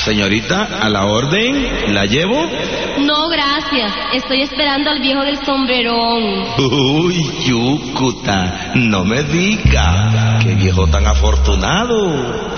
Señorita, a la orden, ¿la llevo? No, gracias. Estoy esperando al viejo del sombrerón. Uy, Yúcuta, no me diga. Qué viejo tan afortunado.